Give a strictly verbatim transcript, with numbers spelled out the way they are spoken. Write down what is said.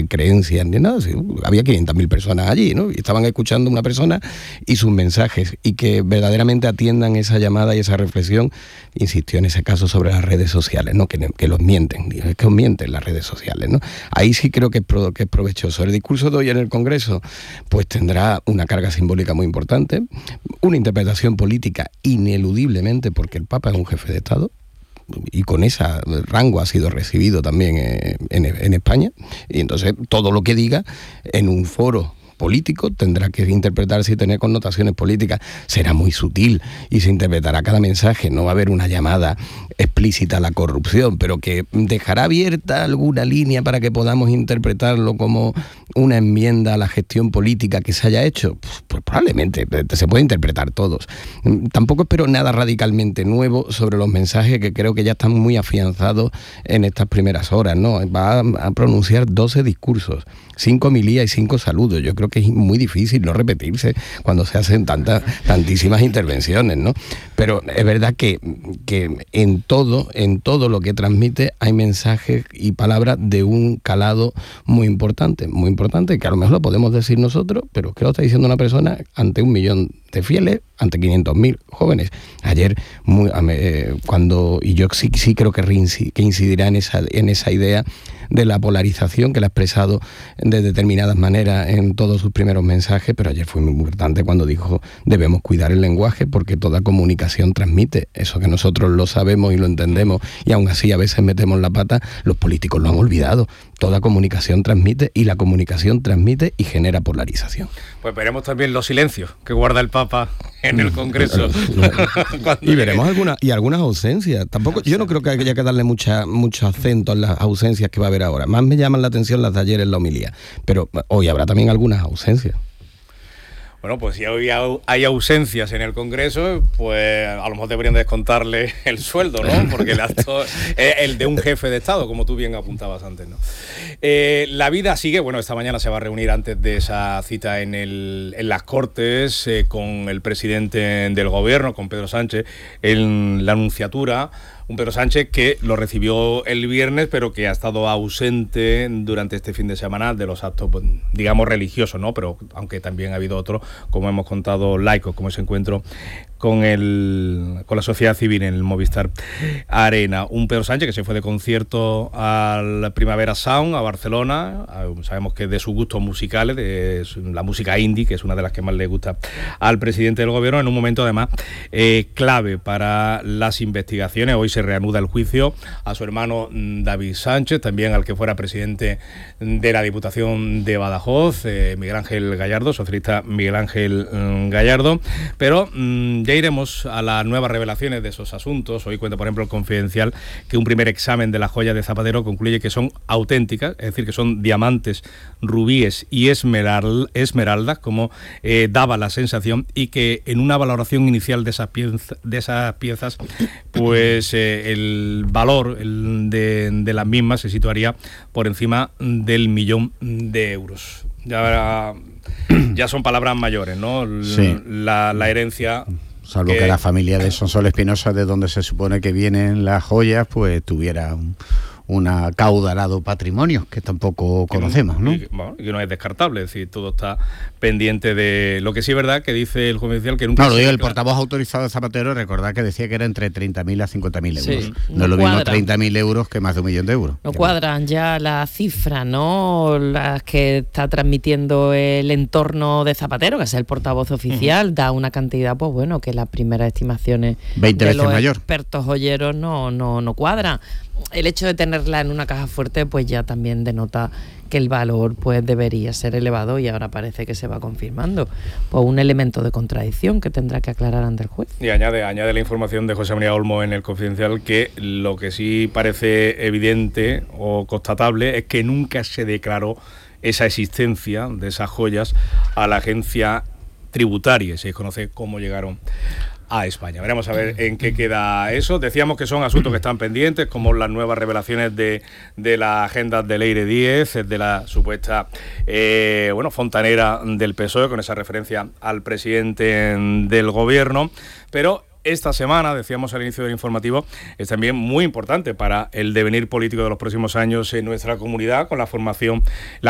de creencias ni nada. Sí, había quinientas mil personas allí, ¿no? Y estaban escuchando a una persona y sus mensajes, y que verdaderamente atiendan esa llamada y esa reflexión. Insistió en ese caso sobre las redes sociales, ¿no? Que, que los mienten, es que os mienten las redes sociales, ¿no? Ahí sí creo que es, pro, que es provechoso. El discurso de hoy en el Congreso pues tendrá una carga simbólica muy importante, una interpretación política ineludiblemente, porque el Papa es un jefe de Estado, y con ese rango ha sido recibido también en, en, en España, y entonces todo lo que diga en un foro político tendrá que interpretarse y tener connotaciones políticas. Será muy sutil y se interpretará cada mensaje, no va a haber una llamada explícita a la corrupción, pero que dejará abierta alguna línea para que podamos interpretarlo como una enmienda a la gestión política que se haya hecho. Pues, pues probablemente se puede interpretar todos. Tampoco espero nada radicalmente nuevo sobre los mensajes, que creo que ya están muy afianzados en estas primeras horas, ¿no? Va a pronunciar doce discursos, cinco homilías y cinco saludos. Yo creo que es muy difícil no repetirse cuando se hacen tantas, tantísimas intervenciones, ¿no? Pero es verdad que, que en todo, en todo lo que transmite hay mensajes y palabras de un calado muy importante, muy importante, que a lo mejor lo podemos decir nosotros, pero que lo está diciendo una persona ante un millón de fieles, ante quinientos mil jóvenes. Ayer, muy, eh, cuando, y yo sí, sí creo que, reincid, que incidirá en esa, en esa idea de la polarización que la ha expresado de determinadas maneras en todos sus primeros mensajes, pero ayer fue muy importante cuando dijo: debemos cuidar el lenguaje porque toda comunicación transmite. Eso que nosotros lo sabemos y lo entendemos, y aún así a veces metemos la pata, los políticos lo han olvidado. Toda comunicación transmite, y la comunicación transmite y genera polarización. Pues veremos también los silencios que guarda el Papa en el Congreso. Y veremos algunas y algunas ausencias. Tampoco, yo no creo que haya que darle mucha, mucho acento a las ausencias que va a haber ahora. Más me llaman la atención las de ayer en la homilía. Pero hoy habrá también algunas ausencias. Bueno, pues si hoy hay ausencias en el Congreso, pues a lo mejor deberían descontarle el sueldo, ¿no? Porque el acto es el de un jefe de Estado, como tú bien apuntabas antes, ¿no? Eh, la vida sigue. Bueno, esta mañana se va a reunir antes de esa cita en, el, en las Cortes eh, con el presidente del Gobierno, con Pedro Sánchez, en la Nunciatura. Un Pedro Sánchez que lo recibió el viernes, pero que ha estado ausente durante este fin de semana de los actos, pues, digamos, religiosos, ¿no? Pero aunque también ha habido otros, como hemos contado, laicos, como ese encuentro con el con la sociedad civil en el Movistar Arena. Un Pedro Sánchez que se fue de concierto al Primavera Sound, a Barcelona. Sabemos que es de sus gustos musicales, de la música indie, que es una de las que más le gusta al presidente del Gobierno, en un momento además eh, clave para las investigaciones. Hoy se reanuda el juicio a su hermano David Sánchez, también al que fuera presidente de la Diputación de Badajoz, eh, Miguel Ángel Gallardo, socialista Miguel Ángel mm, Gallardo. Pero mm, ya iremos a las nuevas revelaciones de esos asuntos. Hoy cuenta, por ejemplo, el Confidencial que un primer examen de las joyas de Zapatero concluye que son auténticas, es decir, que son diamantes, rubíes y esmeral, esmeraldas, como eh, daba la sensación, y que en una valoración inicial de esas, pieza, de esas piezas, pues eh, el valor el de, de las mismas se situaría por encima del millón de euros. Ya, ya son palabras mayores, ¿no? Sí. La, la herencia... Salvo que, que la familia de Sonsoles Espinosa, de donde se supone que vienen las joyas, pues tuviera un, un acaudalado patrimonio que tampoco conocemos, ¿no? Y, bueno, y que no es descartable, es decir, todo está pendiente de... Lo que sí es verdad que dice el Confidencial que nunca... No, lo digo, el portavoz autorizado de Zapatero, recordad que decía que era entre treinta mil a cincuenta mil euros. Sí, no, no es lo mismo cuadra. treinta mil euros que más de un millón de euros. No cuadran ya las cifras, ¿no? Las que está transmitiendo el entorno de Zapatero, que es el portavoz oficial, uh-huh. da una cantidad, pues bueno, que las primeras estimaciones veinte de veces los mayor. expertos joyeros no, no, no cuadran. El hecho de tenerla en una caja fuerte, pues ya también denota que el valor pues debería ser elevado, y ahora parece que se va confirmando. Pues un elemento de contradicción que tendrá que aclarar ante el juez. Y añade, añade la información de José María Olmo en el Confidencial que lo que sí parece evidente o constatable es que nunca se declaró esa existencia de esas joyas a la agencia tributaria. Se desconoce cómo llegaron a España. Veremos a ver en qué queda eso. Decíamos que son asuntos que están pendientes, como las nuevas revelaciones de, de la agenda de Leire Díez, de la supuesta eh, bueno, fontanera del P S O E, con esa referencia al presidente del Gobierno. Pero esta semana, decíamos al inicio del informativo, es también muy importante para el devenir político de los próximos años en nuestra comunidad, con la formación... La